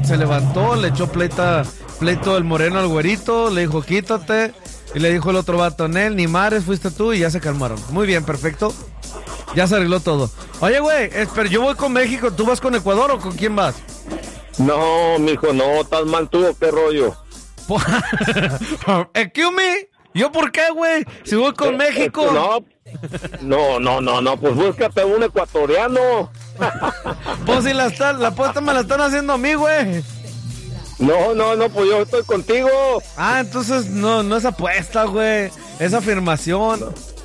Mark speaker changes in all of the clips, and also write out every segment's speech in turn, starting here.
Speaker 1: se levantó, le echó pleito el moreno al güerito, le dijo quítate, y le dijo el otro vato, Nel, ni mares, fuiste tú, y ya se calmaron. Muy bien, perfecto. Ya se arregló todo. Oye, güey, pero yo voy con México, ¿tú vas con Ecuador o con quién vas?
Speaker 2: No, mijo, no, estás mal tú, ¿qué rollo?
Speaker 1: Excuse me, ¿yo por qué, güey? Si voy con México.
Speaker 2: No, pues búscate un ecuatoriano.
Speaker 1: Pues si la apuesta me la están haciendo a mí, güey.
Speaker 2: No, pues yo estoy contigo.
Speaker 1: Ah, entonces no es apuesta, güey. Es afirmación.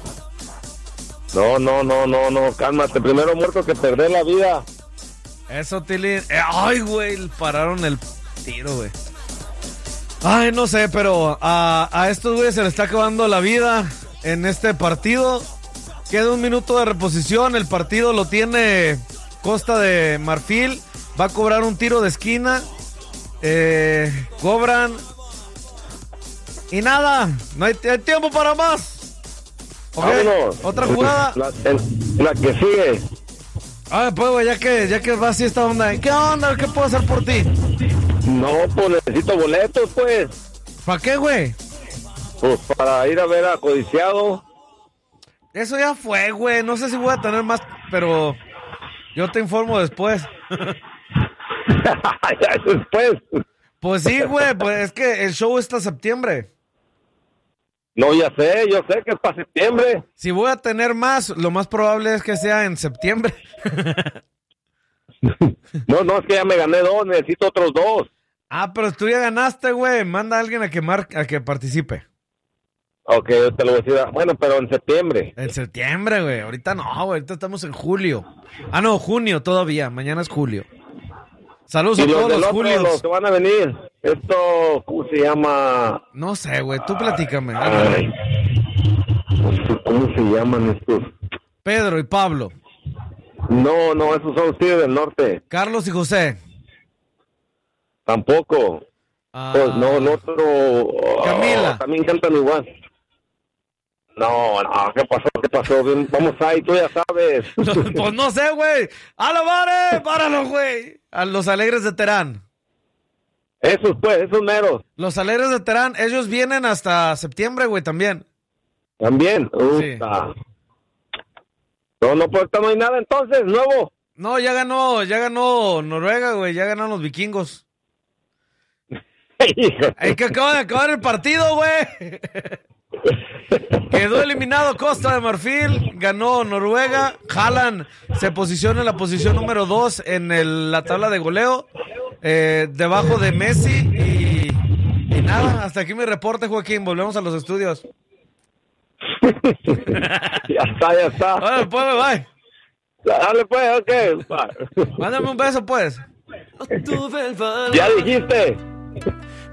Speaker 2: No, cálmate. Primero muerto que perder la vida.
Speaker 1: Eso, Tilín. Ay, güey, pararon el tiro, güey. Ay, no sé, pero a estos güeyes se les está acabando la vida en este partido. Queda un minuto de reposición. El partido lo tiene Costa de Marfil. Va a cobrar un tiro de esquina. Cobran. Y nada, no hay tiempo para más. Okay.
Speaker 2: Vámonos.
Speaker 1: Otra jugada.
Speaker 2: La que sigue.
Speaker 1: Ay, pues, güey, ya que va así esta onda. ¿Qué onda? ¿Qué puedo hacer por ti?
Speaker 2: No, pues necesito boletos, pues.
Speaker 1: ¿Para qué, güey?
Speaker 2: Pues para ir a ver a Codiciado.
Speaker 1: Eso ya fue, güey. No sé si voy a tener más, pero yo te informo después.
Speaker 2: Después.
Speaker 1: Pues sí, güey, pues es que el show está septiembre.
Speaker 2: No, yo sé que es para septiembre.
Speaker 1: Si voy a tener más, lo más probable es que sea en septiembre.
Speaker 2: No, es que ya me gané 2, necesito otros 2.
Speaker 1: Ah, pero tú ya ganaste, güey. Manda a alguien a que participe.
Speaker 2: Ok, yo te lo voy a decir. Bueno, pero en septiembre.
Speaker 1: En septiembre, güey. Ahorita no, güey. Ahorita estamos en julio. Ah, no, junio todavía. Mañana es julio. Saludos a todos los Julios.
Speaker 2: Los que van a venir. Esto, ¿cómo se llama?
Speaker 1: No sé, güey. Tú platícame.
Speaker 2: Ay, ¿cómo se llaman estos?
Speaker 1: Pedro y Pablo.
Speaker 2: No, esos son los tíos del norte.
Speaker 1: Carlos y José.
Speaker 2: Tampoco. Pues no, otro.
Speaker 1: Camila.
Speaker 2: También cantan igual. No, ¿qué pasó? Bien, vamos ahí, tú ya sabes.
Speaker 1: Pues no sé, güey. ¡A la madre! ¡Páralo, güey! A los Alegres de Terán.
Speaker 2: Esos meros.
Speaker 1: Los Alegres de Terán, ellos vienen hasta septiembre, güey, también.
Speaker 2: ¿También?
Speaker 1: Sí.
Speaker 2: No, pues no hay nada entonces, nuevo.
Speaker 1: No, ya ganó Noruega, güey, ya ganaron los vikingos. Hay que acaba de acabar el partido, güey. Quedó eliminado Costa de Marfil, ganó Noruega, Haaland se posiciona en la posición número 2 en la tabla de goleo, debajo de Messi y nada, hasta aquí mi reporte, Joaquín, volvemos a los estudios.
Speaker 2: Ya está.
Speaker 1: Bueno, pues, bye.
Speaker 2: Dale pues, ok.
Speaker 1: Mándame un beso, pues.
Speaker 2: Ya dijiste.